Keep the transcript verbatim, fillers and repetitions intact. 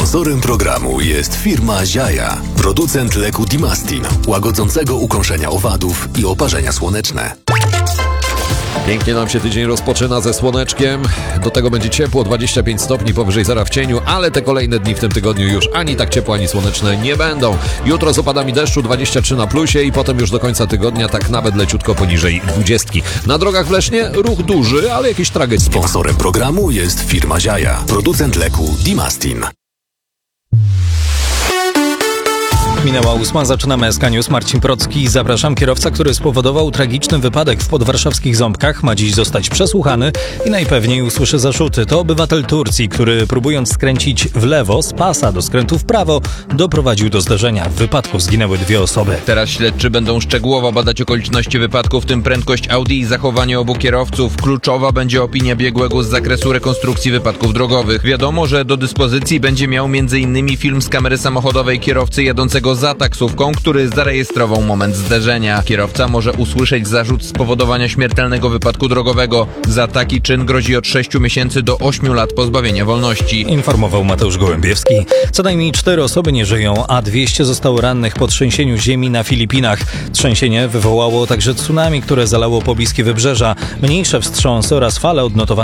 Sponsorem programu jest firma Ziaja, producent leku Dimastin, łagodzącego ukąszenia owadów i oparzenia słoneczne. Pięknie nam się tydzień rozpoczyna ze słoneczkiem. Do tego będzie ciepło, dwadzieścia pięć stopni, powyżej zera w cieniu, ale te kolejne dni w tym tygodniu już ani tak ciepło, ani słoneczne nie będą. Jutro z opadami deszczu dwadzieścia trzy na plusie i potem już do końca tygodnia tak nawet leciutko poniżej dwudziestki. Na drogach w Lesznie ruch duży, ale jakieś tragedie. Sponsorem programu jest firma Ziaja, producent leku Dimastin. Minęła ósma, zaczynamy S K News. Marcin Procki. Zapraszam. Kierowca, który spowodował tragiczny wypadek w podwarszawskich Ząbkach, ma dziś zostać przesłuchany i najpewniej usłyszy zarzuty. To obywatel Turcji, który próbując skręcić w lewo z pasa do skrętu w prawo, doprowadził do zdarzenia. W wypadku zginęły dwie osoby. Teraz śledczy będą szczegółowo badać okoliczności wypadku, w tym prędkość Audi i zachowanie obu kierowców. Kluczowa będzie opinia biegłego z zakresu rekonstrukcji wypadków drogowych. Wiadomo, że do dyspozycji będzie miał między innymi film z kamery samochodowej kierowcy jadącego za taksówką, który zarejestrował moment zderzenia. Kierowca może usłyszeć zarzut spowodowania śmiertelnego wypadku drogowego. Za taki czyn grozi od sześciu miesięcy do ośmiu lat pozbawienia wolności. Informował Mateusz Gołębiewski. Co najmniej cztery osoby nie żyją, a dwieście zostało rannych po trzęsieniu ziemi na Filipinach. Trzęsienie wywołało także tsunami, które zalało pobliskie wybrzeża. Mniejsze wstrząsy oraz fale odnotowano